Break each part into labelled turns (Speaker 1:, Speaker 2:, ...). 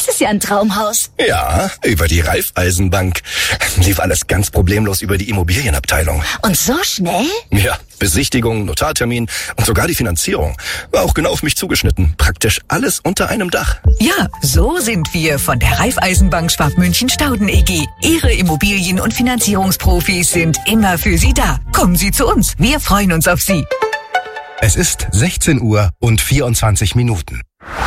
Speaker 1: Das ist ja ein Traumhaus.
Speaker 2: Ja, über die Raiffeisenbank. Lief alles ganz problemlos über die Immobilienabteilung.
Speaker 1: Und so schnell?
Speaker 2: Ja, Besichtigung, Notartermin und sogar die Finanzierung. War auch genau auf mich zugeschnitten. Praktisch alles unter einem Dach.
Speaker 3: Ja, so sind wir von der Raiffeisenbank Schwab-München-Stauden EG. Ihre Immobilien- und Finanzierungsprofis sind immer für Sie da. Kommen Sie zu uns. Wir freuen uns auf Sie.
Speaker 4: Es ist 16 Uhr und 24 Minuten.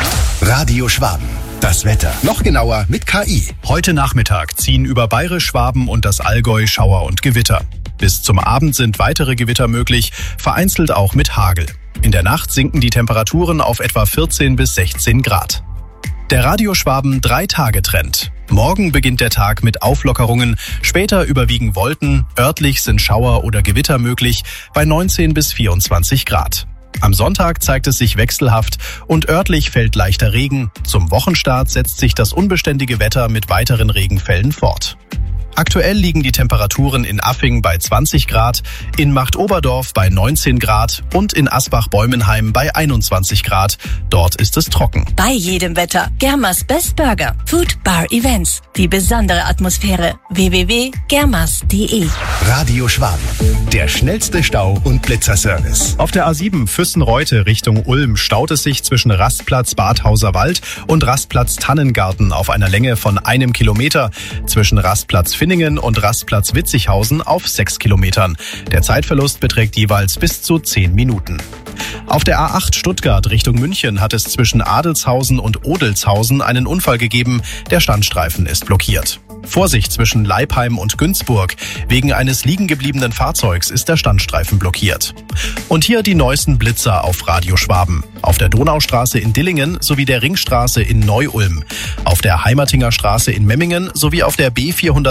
Speaker 4: Radio Schwaben. Das Wetter. Noch genauer mit KI.
Speaker 5: Heute Nachmittag ziehen über Bayerisch, Schwaben und das Allgäu Schauer und Gewitter. Bis zum Abend sind weitere Gewitter möglich, vereinzelt auch mit Hagel. In der Nacht sinken die Temperaturen auf etwa 14 bis 16 Grad. Der Radio Schwaben 3-Tage-Trend. Morgen beginnt der Tag mit Auflockerungen, später überwiegen Wolken, örtlich sind Schauer oder Gewitter möglich bei 19 bis 24 Grad. Am Sonntag zeigt es sich wechselhaft und örtlich fällt leichter Regen. Zum Wochenstart setzt sich das unbeständige Wetter mit weiteren Regenfällen fort. Aktuell liegen die Temperaturen in Affing bei 20 Grad, in Machtoberdorf bei 19 Grad und in Asbach-Bäumenheim bei 21 Grad. Dort ist es trocken.
Speaker 1: Bei jedem Wetter. Germas Best Burger. Food Bar Events. Die besondere Atmosphäre. www.germas.de.
Speaker 4: Radio Schwaben. Der schnellste Stau- und Blitzerservice.
Speaker 5: Auf der A7 Füssen-Reute Richtung Ulm staut es sich zwischen Rastplatz Badhauser Wald und Rastplatz Tannengarten auf einer Länge von 1 Kilometer. Zwischen Rastplatz Finningen und Rastplatz Witzighausen auf 6 Kilometern. Der Zeitverlust beträgt jeweils bis zu 10 Minuten. Auf der A8 Stuttgart Richtung München hat es zwischen Adelshausen und Odelshausen einen Unfall gegeben. Der Standstreifen ist blockiert. Vorsicht zwischen Leipheim und Günzburg. Wegen eines liegengebliebenen Fahrzeugs ist der Standstreifen blockiert. Und hier die neuesten Blitzer auf Radio Schwaben. Auf der Donaustraße in Dillingen sowie der Ringstraße in Neu-Ulm. Auf der Heimertinger Straße in Memmingen sowie auf der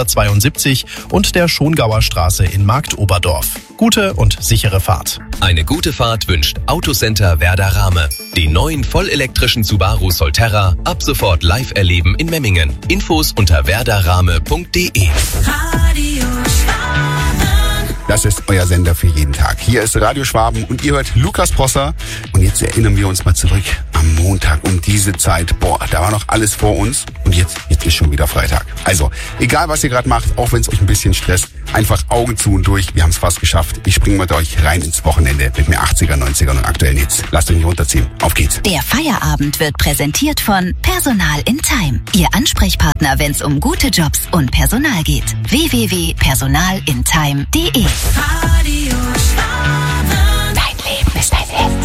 Speaker 5: B472 und der Schongauer Straße in Marktoberdorf. Gute und sichere Fahrt.
Speaker 6: Eine gute Fahrt wünscht Autocenter Werder Rahme. Den neuen vollelektrischen Subaru Solterra ab sofort live erleben in Memmingen. Infos unter werderrahme.de.
Speaker 7: Das ist euer Sender für jeden Tag. Hier ist Radio Schwaben und ihr hört Lukas Prosser. Und jetzt erinnern wir uns mal zurück am Montag um diese Zeit. Boah, da war noch alles vor uns und jetzt ist schon wieder Freitag. Also, egal was ihr gerade macht, auch wenn es euch ein bisschen stresst, einfach Augen zu und durch. Wir haben es fast geschafft. Ich springe mit euch rein ins Wochenende mit mehr 80er, 90er und aktuellen Hits. Lasst euch nicht runterziehen. Auf geht's.
Speaker 1: Der Feierabend wird präsentiert von Personal in Time. Ihr Ansprechpartner, wenn es um gute Jobs und Personal geht. www.personalintime.de. Radio Schwaben. Dein Leben ist ein Hit.